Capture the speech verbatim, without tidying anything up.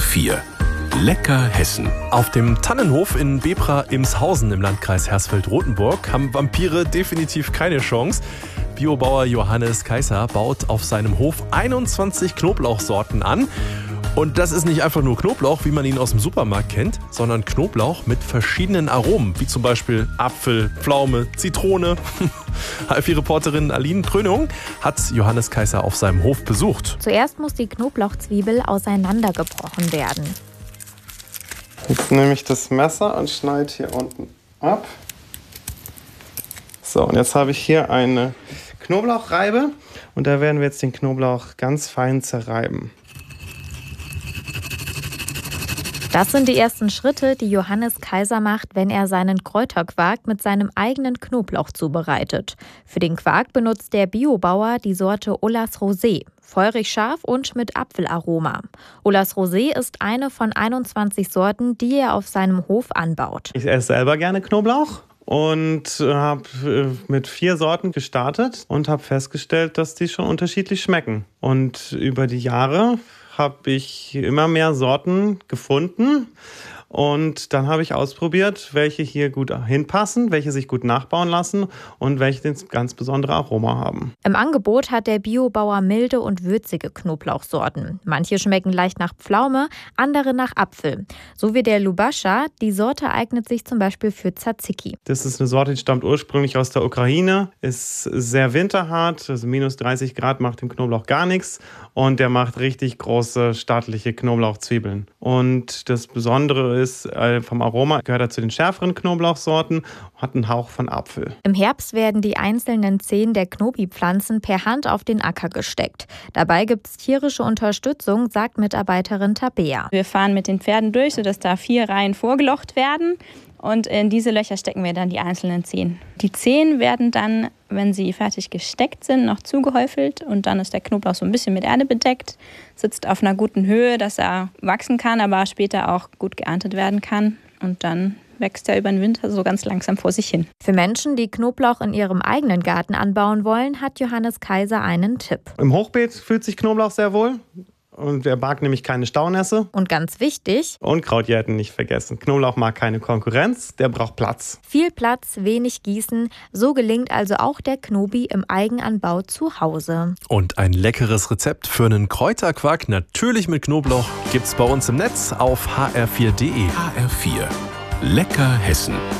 vier. Lecker Hessen. Auf dem Tannenhof in Bebra-Imshausen im Landkreis Hersfeld-Rotenburg haben Vampire definitiv keine Chance. Biobauer Johannes Kaiser baut auf seinem Hof einundzwanzig Knoblauchsorten an. Und das ist nicht einfach nur Knoblauch, wie man ihn aus dem Supermarkt kennt, sondern Knoblauch mit verschiedenen Aromen, wie zum Beispiel Apfel, Pflaume, Zitrone. H R vier-Reporterin Aline Krönung hat Johannes Kaiser auf seinem Hof besucht. Zuerst muss die Knoblauchzwiebel auseinandergebrochen werden. Jetzt nehme ich das Messer und schneide hier unten ab. So, und jetzt habe ich hier eine Knoblauchreibe und da werden wir jetzt den Knoblauch ganz fein zerreiben. Das sind die ersten Schritte, die Johannes Kaiser macht, wenn er seinen Kräuterquark mit seinem eigenen Knoblauch zubereitet. Für den Quark benutzt der Biobauer die Sorte Olas Rosé. Feurig scharf und mit Apfelaroma. Olas Rosé ist eine von einundzwanzig Sorten, die er auf seinem Hof anbaut. Ich esse selber gerne Knoblauch und habe mit vier Sorten gestartet und habe festgestellt, dass die schon unterschiedlich schmecken. Und über die Jahre habe ich immer mehr Sorten gefunden. Und dann habe ich ausprobiert, welche hier gut hinpassen, welche sich gut nachbauen lassen und welche ein ganz besondere Aroma haben. Im Angebot hat der Biobauer milde und würzige Knoblauchsorten. Manche schmecken leicht nach Pflaume, andere nach Apfel. So wie der Lubascha. Die Sorte eignet sich zum Beispiel für Tzatziki. Das ist eine Sorte, die stammt ursprünglich aus der Ukraine, ist sehr winterhart, also minus dreißig Grad macht dem Knoblauch gar nichts und der macht richtig große, stattliche Knoblauchzwiebeln. Und das Besondere ist, vom Aroma gehört er zu den schärferen Knoblauchsorten, hat einen Hauch von Apfel. Im Herbst werden die einzelnen Zehen der Knobi-Pflanzen per Hand auf den Acker gesteckt. Dabei gibt es tierische Unterstützung, sagt Mitarbeiterin Tabea. Wir fahren mit den Pferden durch, sodass da vier Reihen vorgelocht werden. Und in diese Löcher stecken wir dann die einzelnen Zehen. Die Zehen werden dann, wenn sie fertig gesteckt sind, noch zugehäufelt. Und dann ist der Knoblauch so ein bisschen mit Erde bedeckt, sitzt auf einer guten Höhe, dass er wachsen kann, aber später auch gut geerntet werden kann. Und dann wächst er über den Winter so ganz langsam vor sich hin. Für Menschen, die Knoblauch in ihrem eigenen Garten anbauen wollen, hat Johannes Kaiser einen Tipp. Im Hochbeet fühlt sich Knoblauch sehr wohl. Und er mag nämlich keine Staunässe. Und ganz wichtig: Unkrautjäten nicht vergessen. Knoblauch mag keine Konkurrenz, der braucht Platz. Viel Platz, wenig Gießen. So gelingt also auch der Knobi im Eigenanbau zu Hause. Und ein leckeres Rezept für einen Kräuterquark, natürlich mit Knoblauch, gibt's bei uns im Netz auf h r vier punkt d e. H R vier. Lecker Hessen.